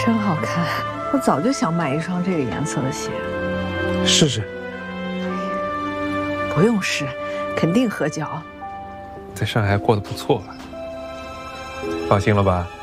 真好看，我早就想买一双这个颜色的鞋。 试试。 不用试，肯定合脚。 在上海过得不错吧？放心了吧？